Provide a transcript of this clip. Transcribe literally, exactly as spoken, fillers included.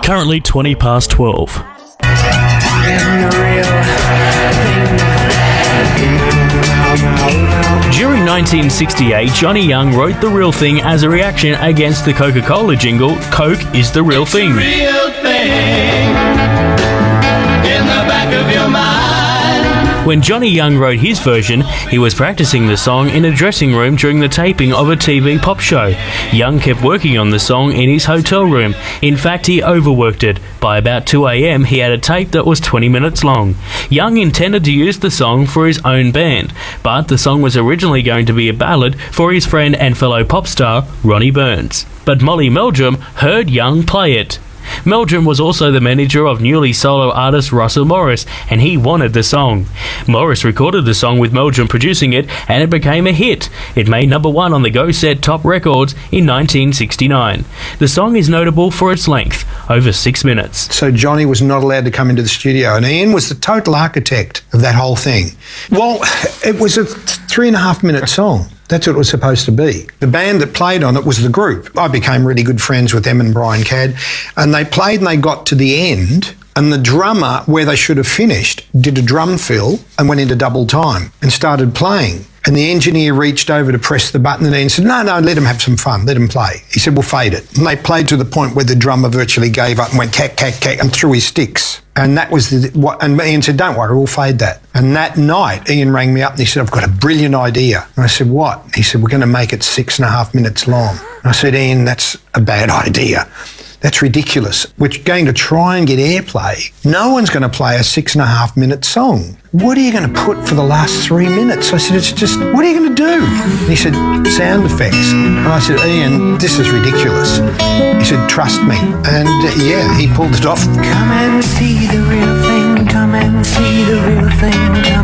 Currently twenty past twelve. During nineteen sixty-eight, Johnny Young wrote The Real Thing as a reaction against the Coca-Cola jingle, Coke is the real thing. Real thing in the back of your mind. When Johnny Young wrote his version, he was practicing the song in a dressing room during the taping of a T V pop show. Young kept working on the song in his hotel room. In fact, he overworked it. By about two a.m, he had a tape that was twenty minutes long. Young intended to use the song for his own band, but the song was originally going to be a ballad for his friend and fellow pop star, Ronnie Burns. But Molly Meldrum heard Young play it. Meldrum was also the manager of newly solo artist Russell Morris, and he wanted the song. Morris recorded the song with Meldrum producing it, and it became a hit. It made number one on the Go Set Top Records in nineteen sixty-nine. The song is notable for its length, over six minutes. So Johnny was not allowed to come into the studio, and Ian was the total architect of that whole thing. Well, it was a three and a half minute song. That's what it was supposed to be. The band that played on it was The Group. I became really good friends with them and Brian Cadd, and they played and they got to the end, and the drummer, where they should have finished, did a drum fill and went into double time and started playing. And the engineer reached over to press the button and Ian said, no, no, let them have some fun, let them play. He said, we'll fade it. And they played to the point where the drummer virtually gave up and went cack, cack, cack, and threw his sticks. And that was the, what, and Ian said, don't worry, we'll fade that. And that night, Ian rang me up and he said, I've got a brilliant idea. And I said, what? He said, we're going to make it six and a half minutes long. And I said, Ian, that's a bad idea. That's ridiculous. We're going to try and get airplay. No one's going to play a six and a half minute song. What are you going to put for the last three minutes? I said, it's just, what are you going to do? And he said, sound effects. And I said, Ian, this is ridiculous. He said, trust me. And uh, yeah, he pulled it off. Come and see the real thing. Come and see the real thing.